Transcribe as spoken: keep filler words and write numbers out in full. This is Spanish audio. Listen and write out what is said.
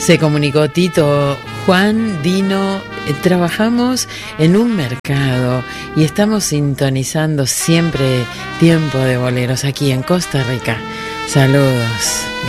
Se comunicó Tito, Juan, Dino, eh, trabajamos en un mercado y estamos sintonizando siempre Tiempo de Boleros aquí en Costa Rica. Saludos.